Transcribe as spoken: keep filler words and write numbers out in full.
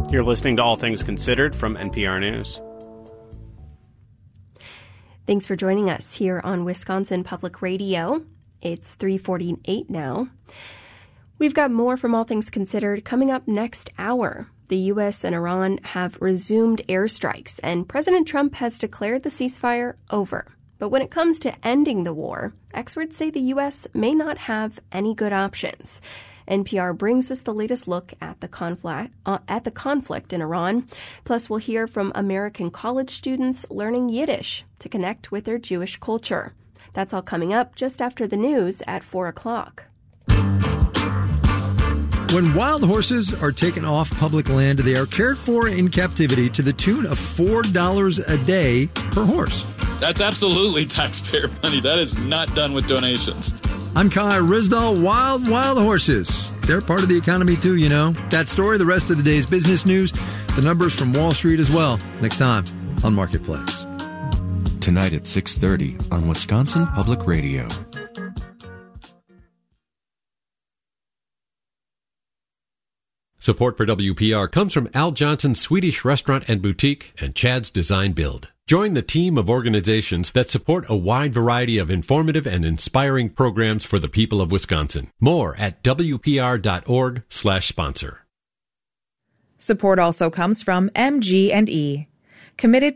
You're listening to All Things Considered from N P R News. Thanks for joining us here on Wisconsin Public Radio. It's three forty-eight now. We've got more from All Things Considered coming up next hour. The U S and Iran have resumed airstrikes, and President Trump has declared the ceasefire over. But when it comes to ending the war, experts say the U S may not have any good options. N P R brings us the latest look at the conflict uh, at the conflict in Iran. Plus, we'll hear from American college students learning Yiddish to connect with their Jewish culture. That's all coming up just after the news at four o'clock. When wild horses are taken off public land, they are cared for in captivity to the tune of four dollars a day per horse. That's absolutely taxpayer money. That is not done with donations. I'm Kai Rizdal. Wild, wild horses. They're part of the economy too, you know. That story, the rest of the day's business news, the numbers from Wall Street as well. Next time on Marketplace. Tonight at six thirty on Wisconsin Public Radio. Support for W P R comes from Al Johnson's Swedish Restaurant and Boutique and Chad's Design Build. Join the team of organizations that support a wide variety of informative and inspiring programs for the people of Wisconsin. More at W P R dot org slash sponsor. Support also comes from M G and E, committed